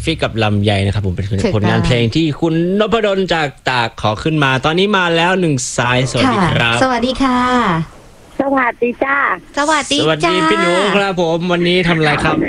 ฟิกกับลำไยนะครับผมเป็นผลงานเพลงที่คุณนพดลจากตากขอขึ้นมาตอนนี้มาแล้ว1 สายสวัสดีครับสวัสดีค่ะสวัสดีจ้าสวัสดีพี่หนูครับผมวันนี้ทำอะไรครับ